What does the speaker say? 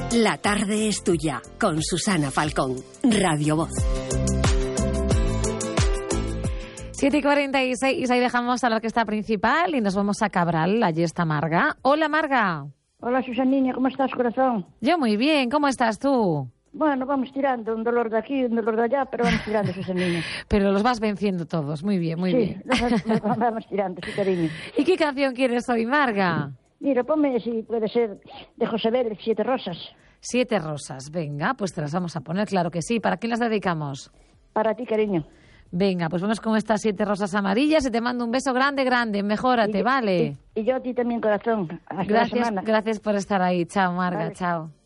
La tarde es tuya, con Susana Falcón, Radio Voz. 7:46, ahí dejamos a la orquesta principal y nos vamos a Cabral. Allí está Marga. Hola, Marga. Hola, Susanina, ¿cómo estás, corazón? Yo muy bien, ¿cómo estás tú? Bueno, vamos tirando, un dolor de aquí, un dolor de allá, pero vamos tirando, Susanina. Pero los vas venciendo todos, muy bien, muy bien. Sí, vamos tirando, sí, cariño. ¿Y qué canción quieres hoy, Marga? Mira, ponme, si puede ser, de José Vélez, 7 rosas. 7 rosas, venga, pues te las vamos a poner, claro que sí. ¿Para quién las dedicamos? Para ti, cariño. Venga, pues vamos con estas 7 rosas amarillas y te mando un beso grande, grande. Mejórate, ¿vale? Y yo a ti también, corazón. Hasta la semana. Gracias por estar ahí. Chao, Marga, Vale. chao.